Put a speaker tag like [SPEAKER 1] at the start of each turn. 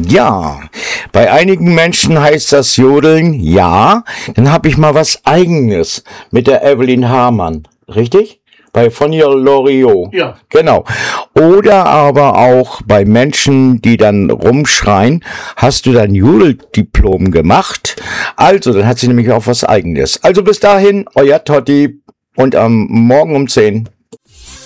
[SPEAKER 1] Ja, bei einigen Menschen heißt das Jodeln, ja. Dann habe ich mal was Eigenes mit der Evelyn Hamann, richtig? Bei Fonja Loriot.
[SPEAKER 2] Ja.
[SPEAKER 1] Genau. Oder aber auch bei Menschen, die dann rumschreien, hast du dein Jodeldiplom gemacht? Also, dann hat sie nämlich auch was Eigenes. Also bis dahin, euer Totti und am Morgen um 10.